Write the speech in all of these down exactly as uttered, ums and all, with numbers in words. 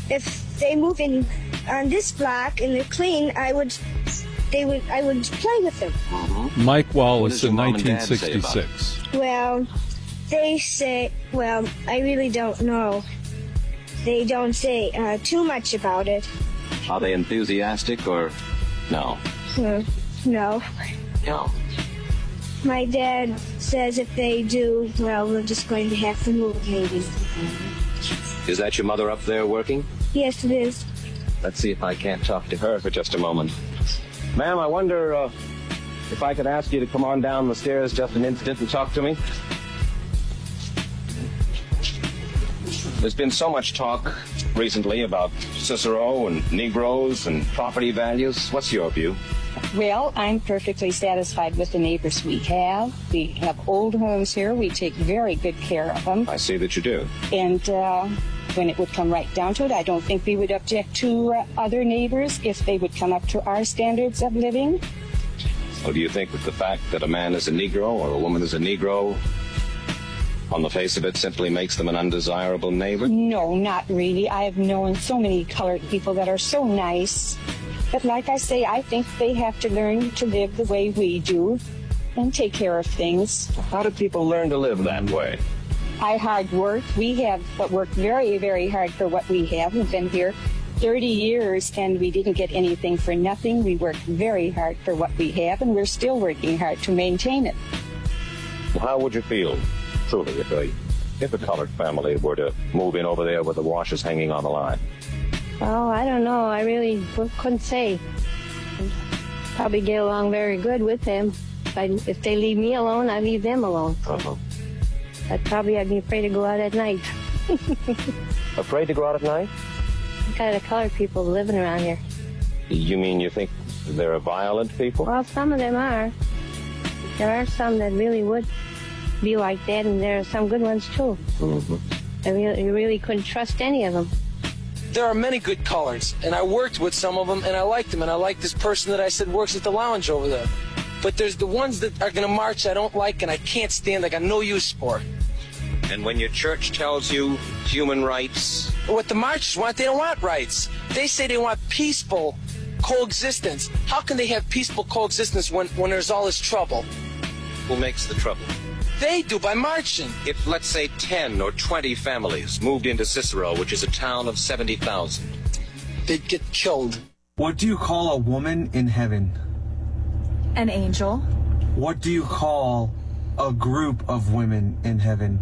if they move in on this block and they're clean, I would, they would, I would play with them. Mm-hmm. Mike Wallace in nineteen sixty-six. Well, they say, well, I really don't know. They don't say uh, too much about it. Are they enthusiastic or no? Uh, no. No. My dad says if they do, well, we're just going to have to move, maybe. Is that your mother up there working? Yes, it is. Let's see if I can't talk to her for just a moment. Ma'am, I wonder uh, if I could ask you to come on down the stairs just an instant and talk to me. There's been so much talk recently about Cicero and Negroes and property values. What's your view? Well, I'm perfectly satisfied with the neighbors we have. We have old homes here. We take very good care of them. I see that you do. And uh, when it would come right down to it, I don't think we would object to uh, other neighbors if they would come up to our standards of living. Well, do you think that the fact that a man is a Negro or a woman is a Negro, on the face of it, simply makes them an undesirable neighbor? No, not really. I have known so many colored people that are so nice. But like I say, I think they have to learn to live the way we do and take care of things. How do people learn to live that way? By hard work. We have worked very, very hard for what we have. We've been here thirty years and we didn't get anything for nothing. We worked very hard for what we have and we're still working hard to maintain it. Well, how would you feel, truly, if a, if a colored family were to move in over there with the washers hanging on the line? Oh, I don't know. I really couldn't say. Probably get along very good with them. If, I, if they leave me alone, I leave them alone. Uh-huh. I'd probably I'd be afraid to go out at night. Afraid to go out at night? What kind of colored people living around here? You mean you think they're violent people? Well, some of them are. There are some that really would be like that, and there are some good ones, too. Mm-hmm. I really, you really couldn't trust any of them. There are many good colors, and I worked with some of them, and I liked them, and I like this person that I said works at the lounge over there. But there's the ones that are going to march I don't like, and I can't stand, I got no use for. And when your church tells you human rights? What the marchers want, they don't want rights. They say they want peaceful coexistence. How can they have peaceful coexistence when, when there's all this trouble? Who makes the trouble? They do, by marching. If, let's say, ten or twenty families moved into Cicero, which is a town of seventy thousand. They'd get killed. What do you call a woman in heaven? An angel. What do you call a group of women in heaven?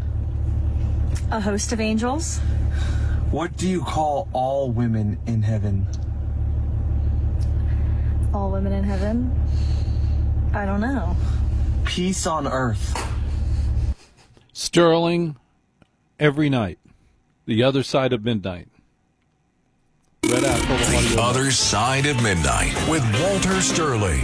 A host of angels. What do you call all women in heaven? All women in heaven? I don't know. Peace on earth. Sterling, every night. The Other Side of Midnight. Red Apple Audio. The Other Side of Midnight with Walter Sterling.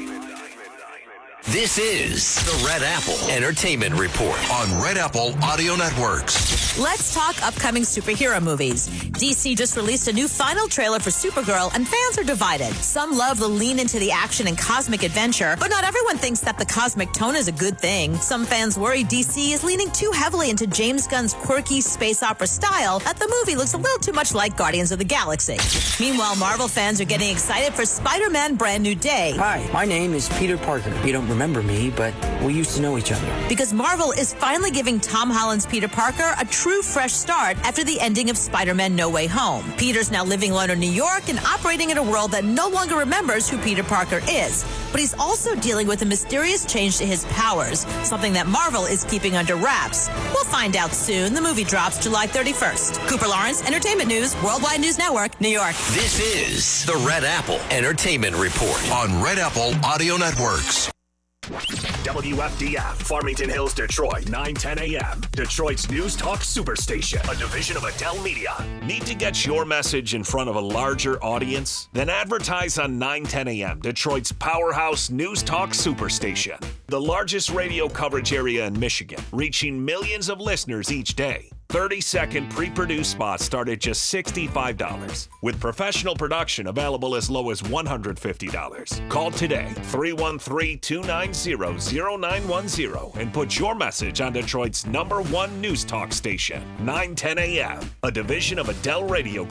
This is the Red Apple Entertainment Report on Red Apple Audio Networks. Let's talk upcoming superhero movies. D C just released a new final trailer for Supergirl, and fans are divided. Some love the lean into the action and cosmic adventure, but not everyone thinks that the cosmic tone is a good thing. Some fans worry D C is leaning too heavily into James Gunn's quirky space opera style that the movie looks a little too much like Guardians of the Galaxy. Meanwhile, Marvel fans are getting excited for Spider-Man Brand New Day. Hi, my name is Peter Parker. You don't remember me, but we used to know each other. Because Marvel is finally giving Tom Holland's Peter Parker a true fresh start after the ending of Spider-Man No Way Home. Peter's now living alone in New York and operating in a world that no longer remembers who Peter Parker is. But he's also dealing with a mysterious change to his powers, something that Marvel is keeping under wraps. We'll find out soon. The movie drops July thirty-first. Cooper Lawrence, Entertainment News, Worldwide News Network, New York. This is the Red Apple Entertainment Report on Red Apple Audio Networks. W F D F, Farmington Hills, Detroit, nine ten a.m. Detroit's News Talk Superstation, a division of Adele Media. Need to get your message in front of a larger audience? Then advertise on nine ten a.m. Detroit's powerhouse News Talk Superstation, the largest radio coverage area in Michigan, reaching millions of listeners each day. thirty-second pre-produced spots start at just sixty-five dollars, with professional production available as low as one hundred fifty dollars. Call today, three one three, two nine zero, zero nine one zero, and put your message on Detroit's number one news talk station, nine ten a.m., a division of Adele Radio